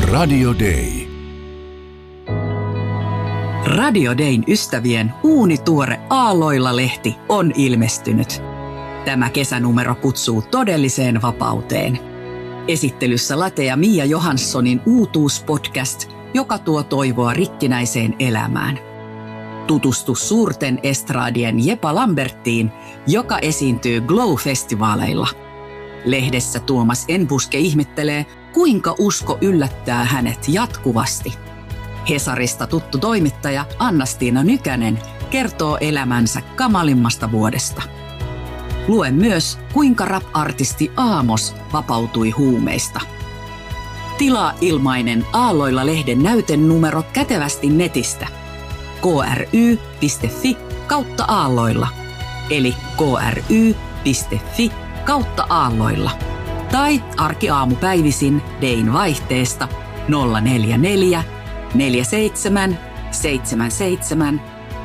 Radio Day. Radio Dayn ystävien uunituore Aalloilla-lehti on ilmestynyt. Tämä kesänumero kutsuu todelliseen vapauteen. Esittelyssä Late ja Mia Johanssonin uutuuspodcast, joka tuo toivoa rikkinäiseen elämään. Tutustu suurten estradien Jepa Lambertiin, joka esiintyy Glow-festivaaleilla. Lehdessä Tuomas Enbuske ihmettelee, kuinka usko yllättää hänet jatkuvasti. Hesarista tuttu toimittaja Anna-Stiina Nykänen kertoo elämänsä kamalimmasta vuodesta. Lue myös, kuinka rap-artisti Aamos vapautui huumeista. Tilaa ilmainen Aalloilla-lehden näytenumero kätevästi netistä. kry.fi/aalloilla eli kry.fi/aalloilla. Tai arkiaamupäivisin Dayn vaihteesta 044 47 77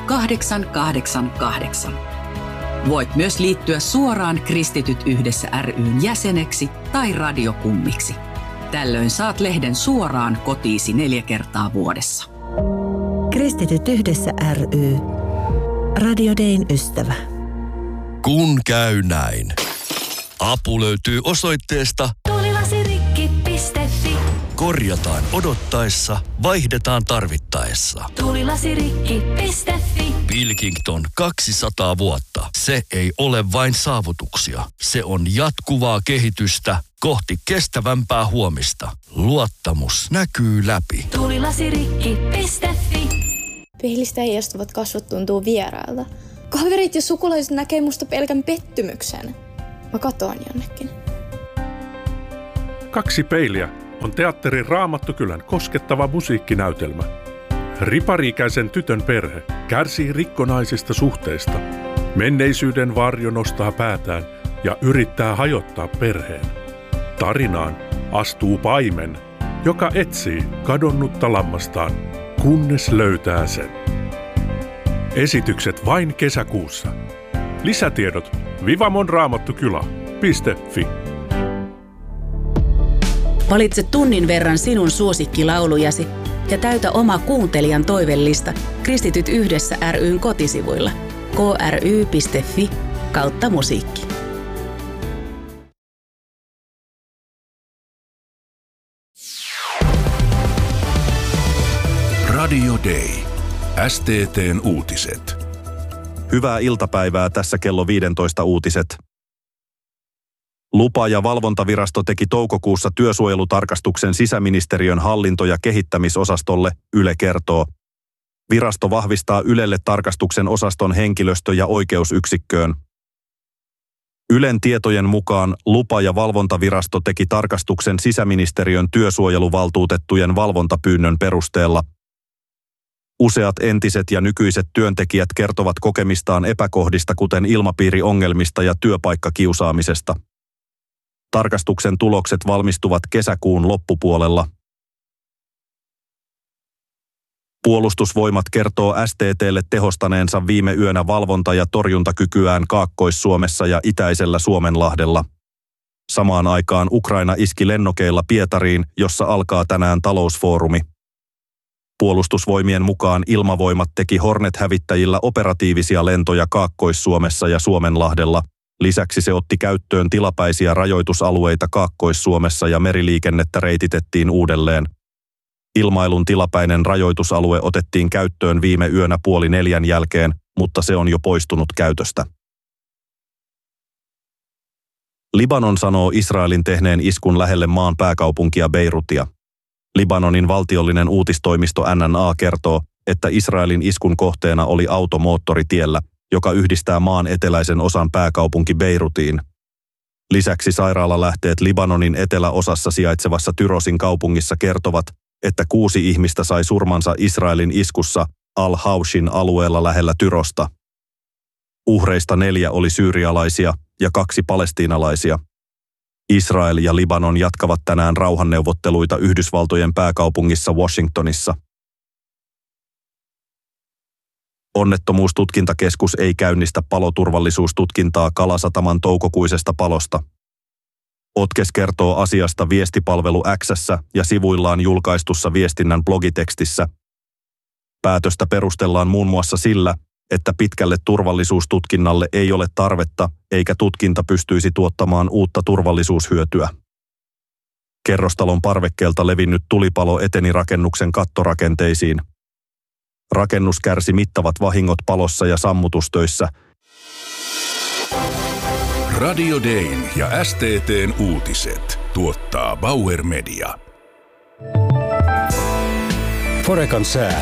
888. Voit myös liittyä suoraan Kristityt yhdessä ry:n jäseneksi tai radiokummiksi. Tällöin saat lehden suoraan kotiisi 4 kertaa vuodessa. Kristityt yhdessä ry. Radio Dayn ystävä. Kun käy näin. Apu löytyy osoitteesta tulilasirikki.fi. Korjataan odottaessa, vaihdetaan tarvittaessa. Tulilasirikki.fi. Pilkington 200 vuotta. Se ei ole vain saavutuksia. Se on jatkuvaa kehitystä kohti kestävämpää huomista. Luottamus näkyy läpi. Tulilasirikki.fi. Peilistä heijastuvat kasvot tuntuu vierailta. Kaverit ja sukulaiset näkee musta pelkän pettymyksen. Mä katoan jonnekin. 2 peiliä on teatterin Raamattukylän koskettava musiikkinäytelmä. Ripari-ikäisen tytön perhe kärsii rikkonaisista suhteista. Menneisyyden varjo nostaa päätään ja yrittää hajottaa perheen. Tarinaan astuu paimen, joka etsii kadonnutta lammastaan, kunnes löytää sen. Esitykset vain kesäkuussa. Lisätiedot vivamonraamattukylä.fi. Valitse tunnin verran sinun suosikkilaulujasi ja täytä oma kuuntelijan toivellista Kristityt yhdessä ry:n kotisivuilla kry.fi/musiikki. Radio Day. STT:n uutiset. Hyvää iltapäivää, tässä kello 15 uutiset. Lupa- ja valvontavirasto teki toukokuussa työsuojelutarkastuksen sisäministeriön hallinto- ja kehittämisosastolle, Yle kertoo. Virasto vahvistaa Ylelle tarkastuksen osaston henkilöstö- ja oikeusyksikköön. Ylen tietojen mukaan Lupa- ja valvontavirasto teki tarkastuksen sisäministeriön työsuojeluvaltuutettujen valvontapyynnön perusteella. Useat entiset ja nykyiset työntekijät kertovat kokemistaan epäkohdista, kuten ilmapiiriongelmista ja työpaikkakiusaamisesta. Tarkastuksen tulokset valmistuvat kesäkuun loppupuolella. Puolustusvoimat kertoo STT:lle tehostaneensa viime yönä valvonta- ja torjuntakykyään Kaakkois-Suomessa ja itäisellä Suomenlahdella. Samaan aikaan Ukraina iski lennokeilla Pietariin, jossa alkaa tänään talousfoorumi. Puolustusvoimien mukaan Ilmavoimat teki Hornet-hävittäjillä operatiivisia lentoja Kaakkois-Suomessa ja Suomenlahdella. Lisäksi se otti käyttöön tilapäisiä rajoitusalueita Kaakkois-Suomessa ja meriliikennettä reititettiin uudelleen. Ilmailun tilapäinen rajoitusalue otettiin käyttöön viime yönä 3:30 jälkeen, mutta se on jo poistunut käytöstä. Libanon sanoo Israelin tehneen iskun lähelle maan pääkaupunkia Beirutia. Libanonin valtiollinen uutistoimisto NNA kertoo, että Israelin iskun kohteena oli auto moottoritiellä, joka yhdistää maan eteläisen osan pääkaupunki Beirutiin. Lisäksi sairaalalähteet Libanonin eteläosassa sijaitsevassa Tyrosin kaupungissa kertovat, että 6 ihmistä sai surmansa Israelin iskussa Al-Haushin alueella lähellä Tyrosta. Uhreista 4 oli syyrialaisia ja 2 palestiinalaisia. Israel ja Libanon jatkavat tänään rauhanneuvotteluita Yhdysvaltojen pääkaupungissa Washingtonissa. Onnettomuustutkintakeskus ei käynnistä paloturvallisuustutkintaa Kalasataman toukokuisesta palosta. Otkes kertoo asiasta viestipalvelu X:ssä ja sivuillaan julkaistussa viestinnän blogitekstissä. Päätöstä perustellaan muun muassa sillä, että pitkälle turvallisuustutkinnalle ei ole tarvetta eikä tutkinta pystyisi tuottamaan uutta turvallisuushyötyä. Kerrostalon parvekkeelta levinnyt tulipalo eteni rakennuksen kattorakenteisiin. Rakennus kärsi mittavat vahingot palossa ja sammutustöissä. Radio Dayn ja STT:n uutiset tuottaa Bauer Media. Forekan sää.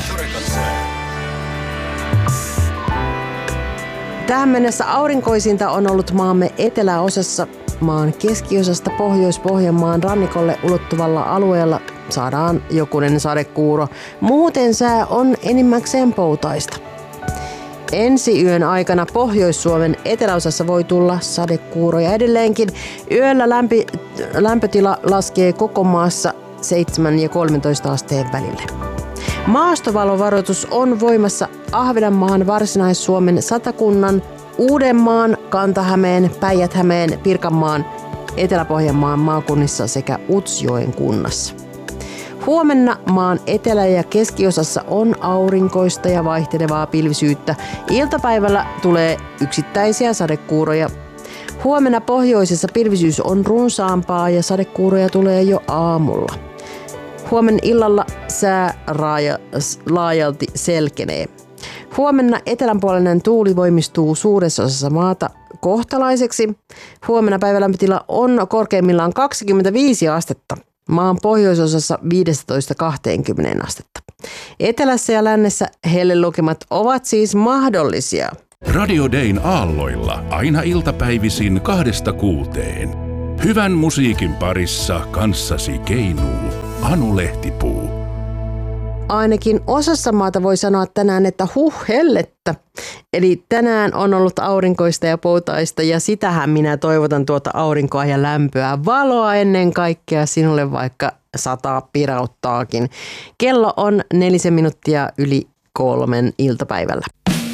Tähän mennessä aurinkoisinta on ollut maamme eteläosassa. Maan keskiosasta Pohjois-Pohjanmaan rannikolle ulottuvalla alueella saadaan jokunen sadekuuro. Muuten sää on enimmäkseen poutaista. Ensi yön aikana Pohjois-Suomen eteläosassa voi tulla sadekuuroja edelleenkin. Yöllä lämpötila laskee koko maassa 7 ja 13 asteen välille. Maastovalovaroitus on voimassa Ahvenanmaan, Varsinais-Suomen, Satakunnan, Uudenmaan, Kanta-Hämeen, Päijät-Hämeen, Pirkanmaan, Etelä-Pohjanmaan maakunnissa sekä Utsjoen kunnassa. Huomenna maan etelä- ja keskiosassa on aurinkoista ja vaihtelevaa pilvisyyttä. Iltapäivällä tulee yksittäisiä sadekuuroja. Huomenna pohjoisessa pilvisyys on runsaampaa ja sadekuuroja tulee jo aamulla. Huomenna illalla sää laajalti selkenee. Huomenna etelänpuolinen tuuli voimistuu suuressa osassa maata kohtalaiseksi. Huomenna päivälämpötila on korkeimmillaan 25 astetta. Maan pohjoisosassa 15-20 astetta. Etelässä ja lännessä hellelukemat ovat siis mahdollisia. Radio Dayn aalloilla aina iltapäivisin 2-6. Hyvän musiikin parissa kanssasi keinuu Anu Lehtipuu. Ainakin osassa maata voi sanoa tänään, että hellettä. Eli tänään on ollut aurinkoista ja poutaista ja sitähän minä toivotan tuota aurinkoa ja lämpöä. Valoa ennen kaikkea sinulle, vaikka sataa pirauttaakin. Kello on 4 minuuttia yli 3 iltapäivällä.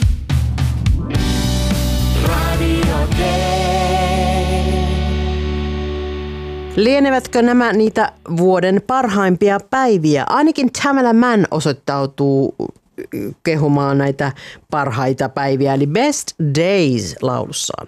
Lienevätkö nämä niitä vuoden parhaimpia päiviä? Ainakin Tamela Mann osoittautuu kehumaan näitä parhaita päiviä, eli Best Days laulussaan.